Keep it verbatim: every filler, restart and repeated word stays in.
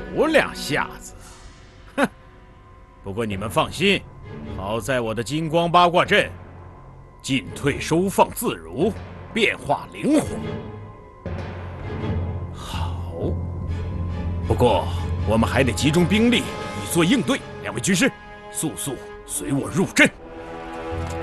无两下子。哼！不过你们放心，好在我的金光八卦阵进退收放自如，变化灵活。好，不过我们还得集中兵力以作应对。两位军师，速速随我入阵。